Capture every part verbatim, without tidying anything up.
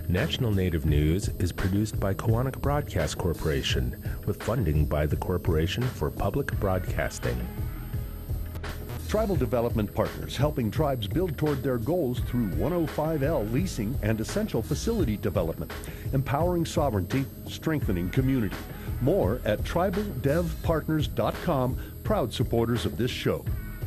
National Native News is produced by Koahnic Broadcast Corporation with funding by the Corporation for Public Broadcasting. Tribal Development Partners, helping tribes build toward their goals through one oh five L leasing and essential facility development, empowering sovereignty, strengthening community. More at tribal dev partners dot com, proud supporters of this show.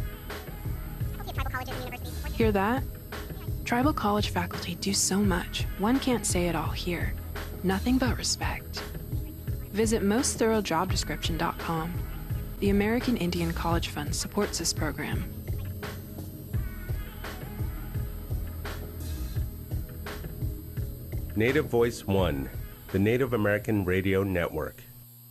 Hear that? Tribal college faculty do so much, one can't say it all here. Nothing but respect. Visit most thorough job description dot com. The American Indian College Fund supports this program. Native Voice One, the Native American Radio Network.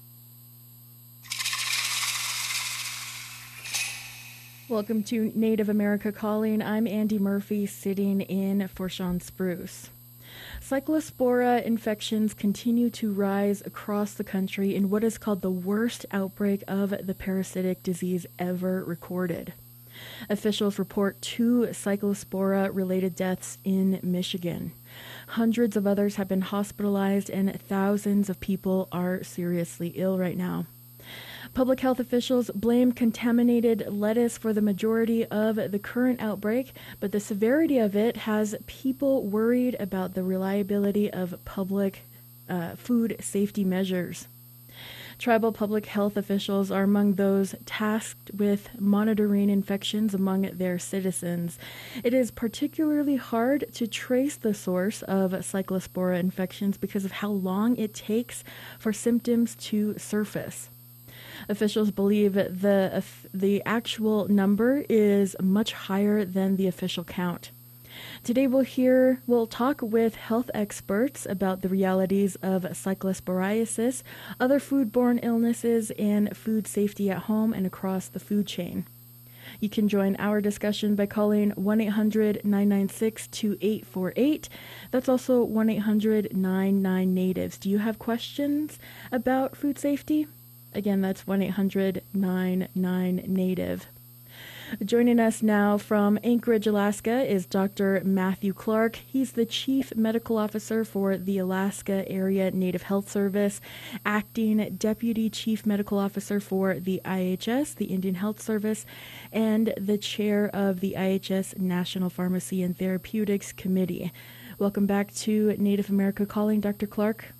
Welcome to Native America Calling. I'm Andy Murphy, sitting in for Sean Spruce. Cyclospora infections continue to rise across the country in what is called the worst outbreak of the parasitic disease ever recorded. Officials report two cyclospora-related deaths in Michigan. Hundreds of others have been hospitalized, and thousands of people are seriously ill right now. Public health officials blame contaminated lettuce for the majority of the current outbreak, but the severity of it has people worried about the reliability of public uh, food safety measures. Tribal public health officials are among those tasked with monitoring infections among their citizens. It is particularly hard to trace the source of cyclospora infections because of how long it takes for symptoms to surface. Officials believe the the actual number is much higher than the official count. Today we'll hear, we'll talk with health experts about the realities of cyclosporiasis, other foodborne illnesses, and food safety at home and across the food chain. You can join our discussion by calling one eight hundred nine nine six two eight four eight. That's also one eight hundred nine nine natives. Do you have questions about food safety? Again, that's one eight hundred nine nine native. Joining us now from Anchorage, Alaska is Doctor Matthew Clark. He's the Chief Medical Officer for the Alaska Area Native Health Service, Acting Deputy Chief Medical Officer for the I H S, the Indian Health Service, and the Chair of the I H S National Pharmacy and Therapeutics Committee. Welcome back to Native America Calling, Doctor Clark.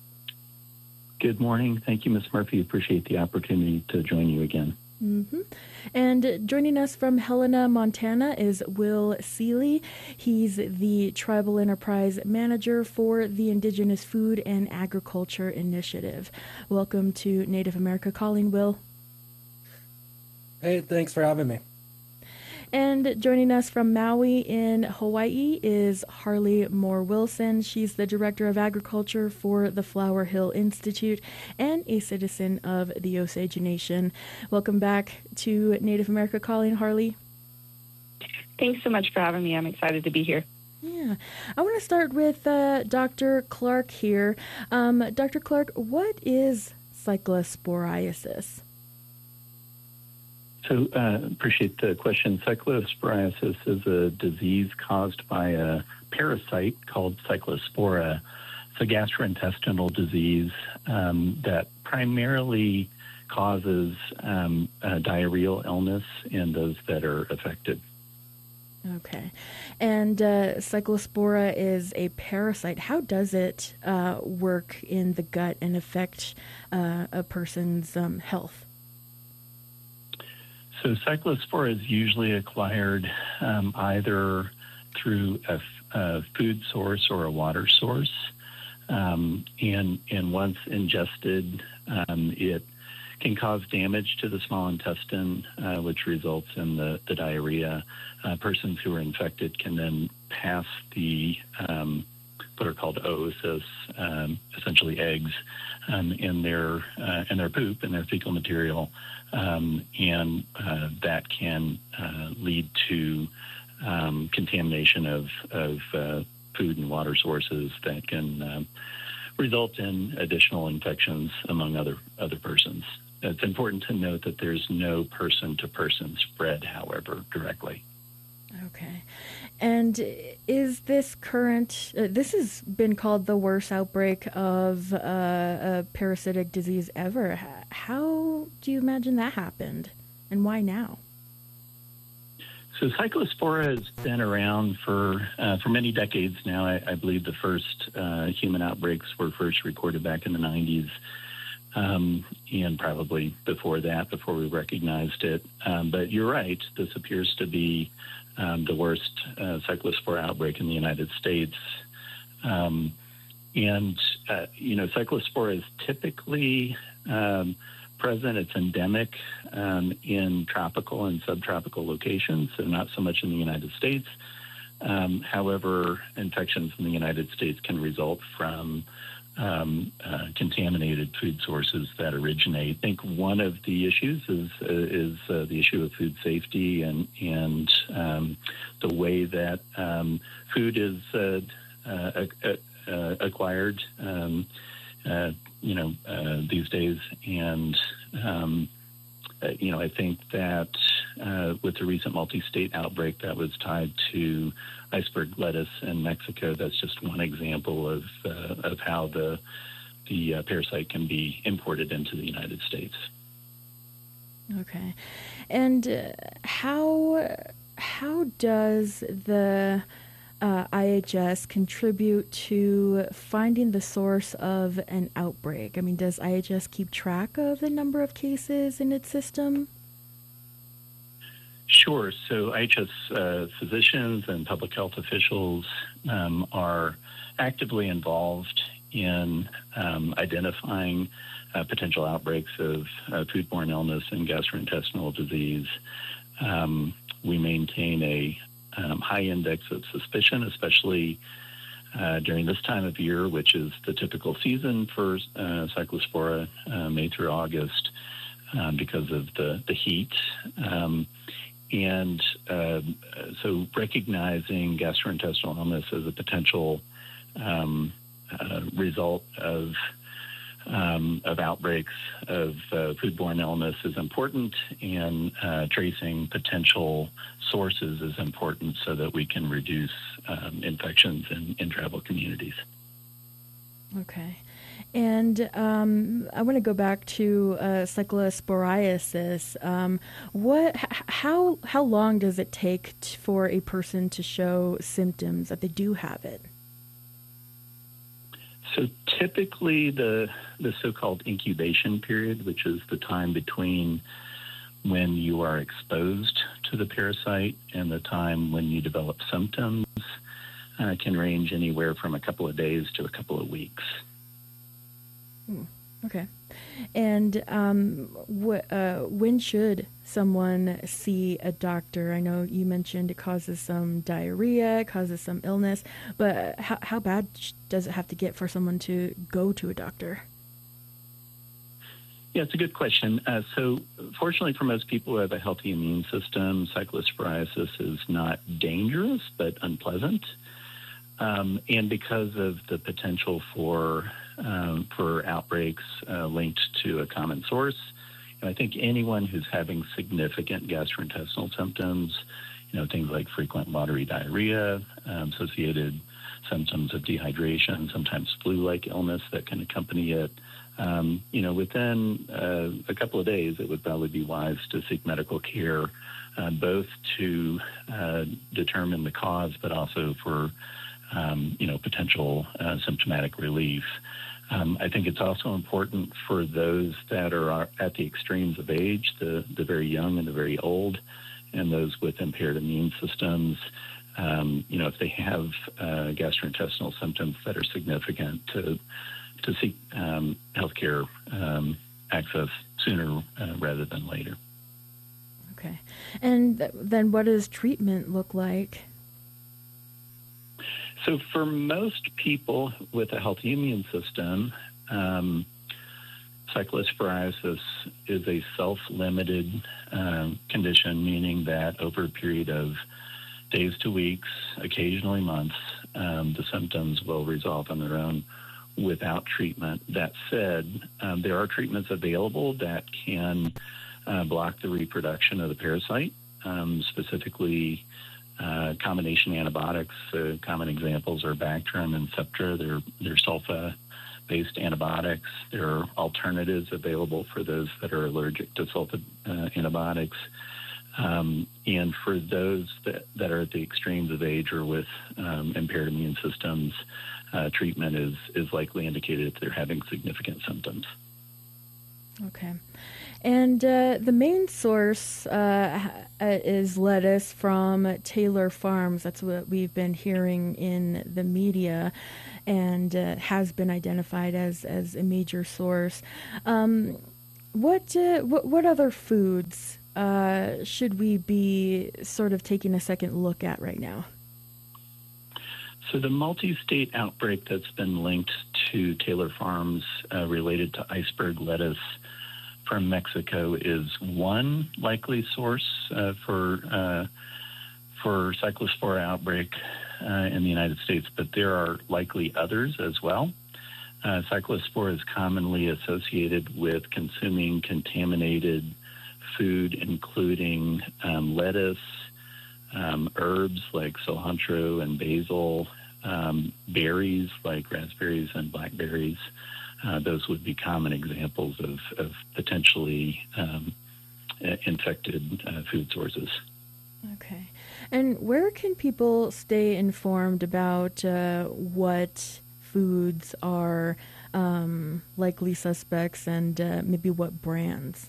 Good morning. Thank you, Miz Murphy. Appreciate the opportunity to join you again. Mm-hmm. And joining us from Helena, Montana is Will Seeley. He's the Tribal Enterprise Manager for the Indigenous Food and Agriculture Initiative. Welcome to Native America Calling, Will. Hey, thanks for having me. And joining us from Maui in Hawaii is Harley Moore Wilson. She's the Director of Agriculture for the Flower Hill Institute and a citizen of the Osage Nation. Welcome back to Native America Calling, Harley. Thanks so much for having me. I'm excited to be here. Yeah. I want to start with uh, Doctor Clark here. Um, Doctor Clark, what is cyclosporiasis? So uh, appreciate the question. Cyclosporiasis is a disease caused by a parasite called Cyclospora. It's a gastrointestinal disease um, that primarily causes um, uh, diarrheal illness in those that are affected. Okay. And uh, Cyclospora is a parasite. How does it uh, work in the gut and affect uh, a person's um, health? So cyclospora is usually acquired um, either through a, a food source or a water source. Um, and, and once ingested, um, it can cause damage to the small intestine, uh, which results in the, the diarrhea. Uh, persons who are infected can then pass the um, what are called oocysts, um, essentially eggs, um, in their uh, in their poop and their fecal material, um, and uh, that can uh, lead to um, contamination of of uh, food and water sources that can um, result in additional infections among other other persons. It's important to note that there's no person-to-person spread, however, directly. Okay. And is this current, uh, this has been called the worst outbreak of uh, a parasitic disease ever. H- How do you imagine that happened? And why now? So Cyclospora has been around for uh, for many decades now. I, I believe the first uh, human outbreaks were first recorded back in the nineties, um, and probably before that, before we recognized it. Um, but you're right, this appears to be um, the worst uh, Cyclospora outbreak in the United States. Um, and, uh, you know, Cyclospora is typically um, present. It's endemic um, in tropical and subtropical locations, so not so much in the United States. Um, however, infections in the United States can result from um, uh, contaminated food sources that originate. I think one of the issues is uh, is uh, the issue of food safety and and um, the way that um, food is uh, uh, uh, acquired. Um, uh, you know, uh, these days, and um, uh, you know, I think that uh, with the recent multi-state outbreak that was tied to iceberg lettuce in Mexico, that's just one example of uh, of how the the uh, parasite can be imported into the United States. Okay, and uh, how how does the uh, I H S contribute to finding the source of an outbreak? I mean, does I H S keep track of the number of cases in its system? Sure. So I H S uh, physicians and public health officials um, are actively involved in um, identifying uh, potential outbreaks of uh, foodborne illness and gastrointestinal disease. Um, we maintain a um, high index of suspicion, especially uh, during this time of year, which is the typical season for uh, Cyclospora, uh, May through August, um, because of the, the heat. Um, And uh, so recognizing gastrointestinal illness as a potential um, uh, result of um, of outbreaks of uh, foodborne illness is important, and uh, tracing potential sources is important so that we can reduce um, infections in, in travel communities. Okay. And um, I want to go back to uh, cyclosporiasis. Um, what, h- how, how long does it take t- for a person to show symptoms that they do have it? So typically, the the so-called incubation period, which is the time between when you are exposed to the parasite and the time when you develop symptoms, uh, can range anywhere from a couple of days to a couple of weeks. Hmm. Okay. And um, wh- uh, when should someone see a doctor? I know you mentioned it causes some diarrhea, it causes some illness, but how, how bad does it have to get for someone to go to a doctor? Yeah, it's a good question. Uh, so fortunately for most people who have a healthy immune system, cyclosporiasis is not dangerous but unpleasant. Um, and because of the potential for um, for outbreaks uh, linked to a common source, you know, I think anyone who's having significant gastrointestinal symptoms, you know, things like frequent watery diarrhea, um, associated symptoms of dehydration, sometimes flu-like illness that can accompany it, um, you know, within uh, a couple of days, it would probably be wise to seek medical care, uh, both to uh, determine the cause, but also for Um, you know, potential uh, symptomatic relief. Um, I think it's also important for those that are at the extremes of age, the, the very young and the very old, and those with impaired immune systems. Um, you know, if they have uh, gastrointestinal symptoms that are significant, to to seek um, healthcare um, access sooner uh, rather than later. Okay. And th- then what does treatment look like? So for most people with a healthy immune system, um, cyclosporiasis is a self-limited uh, condition, meaning that over a period of days to weeks, occasionally months, um, the symptoms will resolve on their own without treatment. That said, um, there are treatments available that can uh, block the reproduction of the parasite, um, specifically uh, combination antibiotics. Uh, common examples are Bactrim and Septra. They're, they're sulfa-based antibiotics. There are alternatives available for those that are allergic to sulfa uh, antibiotics. Um, and for those that, that are at the extremes of age or with um, impaired immune systems, uh, treatment is, is likely indicated if they're having significant symptoms. Okay. And uh, the main source uh, is lettuce from Taylor Farms. That's what we've been hearing in the media, and uh, has been identified as, as a major source. Um, what, uh, what what other foods uh, should we be sort of taking a second look at right now? So the multi-state outbreak that's been linked to Taylor Farms uh, related to iceberg lettuce from Mexico is one likely source uh, for uh, for Cyclospora outbreak uh, in the United States, but there are likely others as well. Uh, Cyclospora is commonly associated with consuming contaminated food, including um, lettuce, um, herbs like cilantro and basil, um, berries like raspberries and blackberries. Uh, those would be common examples of, of potentially um, infected uh, food sources. Okay. And where can people stay informed about uh, what foods are um, likely suspects and uh, maybe what brands?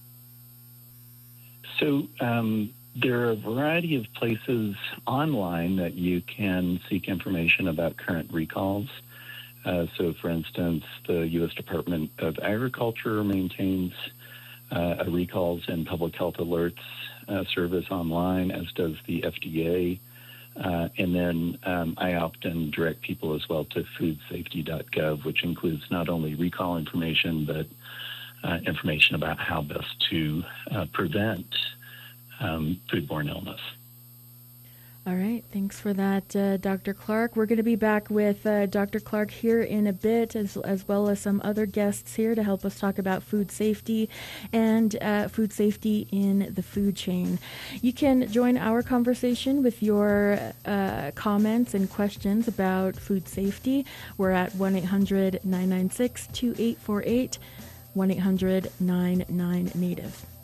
So um, there are a variety of places online that you can seek information about current recalls. Uh, so, for instance, the U S Department of Agriculture maintains uh, a recalls and public health alerts uh, service online, as does the F D A. Uh, and then um, I often direct people as well to food safety dot gov, which includes not only recall information, but uh, information about how best to uh, prevent um, foodborne illness. All right. Thanks for that, uh, Doctor Clark. We're going to be back with uh, Doctor Clark here in a bit, as, as well as some other guests here to help us talk about food safety and uh, food safety in the food chain. You can join our conversation with your uh, comments and questions about food safety. We're at one eight hundred nine nine six two eight four eight, one eight hundred nine nine native.